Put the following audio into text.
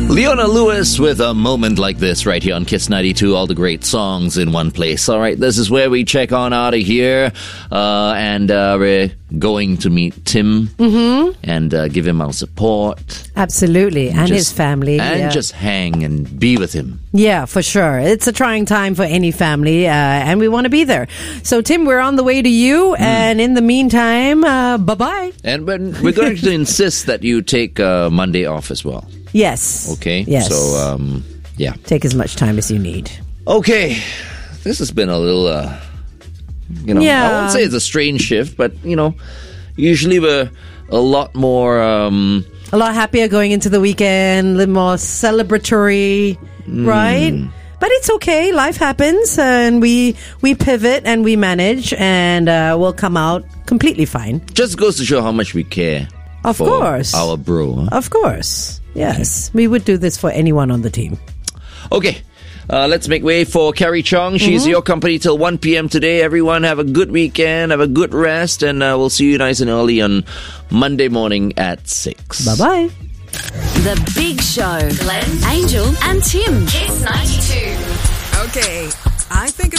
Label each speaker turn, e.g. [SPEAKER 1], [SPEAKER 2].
[SPEAKER 1] Leona Lewis with A Moment Like This right here on Kiss 92. All the great songs in one place. All right, this is where we check on out of here. And we're going to meet Tim and give him our support.
[SPEAKER 2] Absolutely. And his family.
[SPEAKER 1] And just hang and be with him.
[SPEAKER 2] Yeah, for sure. It's a trying time for any family, and we want to be there. So, Tim, we're on the way to you. And in the meantime, bye-bye.
[SPEAKER 1] And we're going to insist that you take Monday off as well.
[SPEAKER 2] Yes.
[SPEAKER 1] Okay.
[SPEAKER 2] Yes.
[SPEAKER 1] So, yeah.
[SPEAKER 2] Take as much time as you need.
[SPEAKER 1] Okay. This has been a little, I won't say it's a strange shift, but, usually we're a lot more...
[SPEAKER 2] a lot happier going into the weekend, a little more celebratory, right? But it's okay. Life happens, and we pivot and we manage, and we'll come out completely fine.
[SPEAKER 1] Just goes to show how much we care.
[SPEAKER 2] Of course.
[SPEAKER 1] Our bro. Huh?
[SPEAKER 2] Of course. Yes. We would do this for anyone on the team.
[SPEAKER 1] Okay. Let's make way for Carrie Chong. She's your company till 1 p.m. today. Everyone have a good weekend, have a good rest, and we'll see you nice and early on Monday morning at 6.
[SPEAKER 2] Bye-bye.
[SPEAKER 3] The Big Show. Glenn, Angel, and Tim. Kiss 92.
[SPEAKER 4] Okay, I think